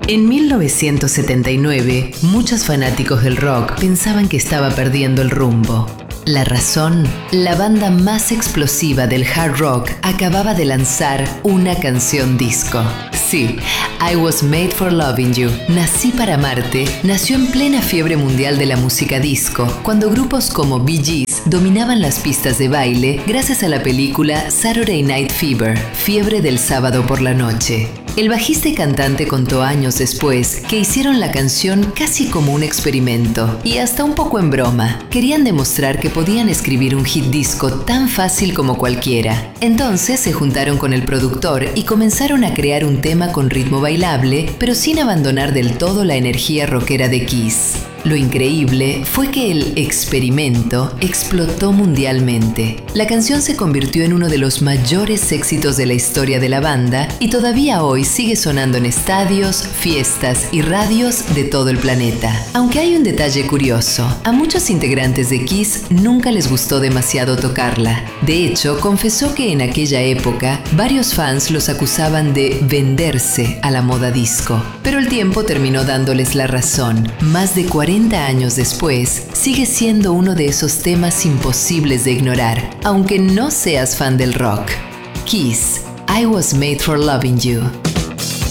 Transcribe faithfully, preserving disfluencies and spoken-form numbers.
En mil novecientos setenta y nueve, muchos fanáticos del rock pensaban que estaba perdiendo el rumbo. La razón, la banda más explosiva del hard rock acababa de lanzar una canción disco. Sí, I Was Made for Loving You, Nací para amarte, nació en plena fiebre mundial de la música disco, cuando grupos como Bee Gees dominaban las pistas de baile gracias a la película Saturday Night Fever, Fiebre del sábado por la noche. El bajista y cantante contó años después que hicieron la canción casi como un experimento y hasta un poco en broma. Querían demostrar que podían escribir un hit disco tan fácil como cualquiera. Entonces se juntaron con el productor y comenzaron a crear un tema con ritmo bailable, pero sin abandonar del todo la energía rockera de Kiss. Lo increíble fue que el experimento explotó mundialmente. La canción se convirtió en uno de los mayores éxitos de la historia de la banda y todavía hoy sigue sonando en estadios, fiestas y radios de todo el planeta. Aunque hay un detalle curioso, a muchos integrantes de Kiss nunca les gustó demasiado tocarla. De hecho, confesó que en aquella época varios fans los acusaban de venderse a la moda disco. Pero el tiempo terminó dándoles la razón. Más de cuarenta años después, sigue siendo uno de esos temas imposibles de ignorar, aunque no seas fan del rock. Kiss, I Was Made for Loving You.